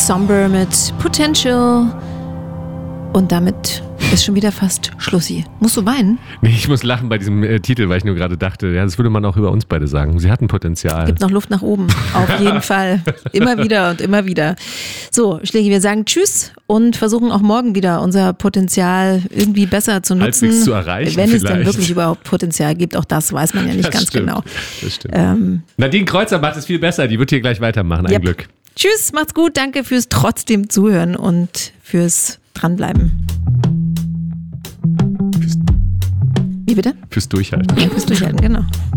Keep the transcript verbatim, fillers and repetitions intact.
Somber mit Potential. Und damit ist schon wieder fast Schlussi. Musst du weinen? Nee, ich muss lachen bei diesem äh, Titel, weil ich nur gerade dachte, ja, das würde man auch über uns beide sagen. Sie hatten Potenzial. Gibt noch Luft nach oben. Auf jeden Fall. Immer wieder und immer wieder. So, Schlägi, wir sagen Tschüss und versuchen auch morgen wieder unser Potenzial irgendwie besser zu nutzen. Halbwegs zu erreichen Wenn vielleicht. es denn wirklich überhaupt Potenzial gibt. Auch das weiß man ja nicht das ganz stimmt. genau. Das stimmt. Ähm, Nadine Kreuzer macht es viel besser. Die wird hier gleich weitermachen. Ein yep. Glück. Tschüss, macht's gut. Danke fürs trotzdem Zuhören und fürs Dranbleiben. Wie bitte? Fürs Durchhalten. Ja, fürs Durchhalten, genau.